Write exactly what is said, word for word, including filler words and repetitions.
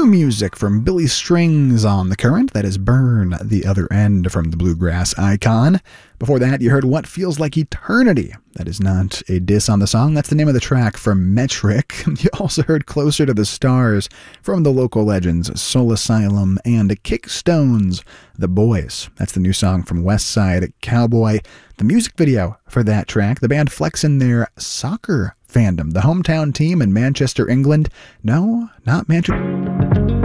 New music from Billy Strings on The Current. That is Burn the Other End from the Bluegrass Icon. Before that, you heard What Feels Like Eternity. That is not a diss on the song. That's the name of the track from Metric. You also heard Closer to the Stars from the local legends Soul Asylum and Kickstones, The Boys. That's the new song from West Side Cowboy. The music video for that track, the band flexing their soccer fandom. The hometown team in Manchester, England. No, not Manchester.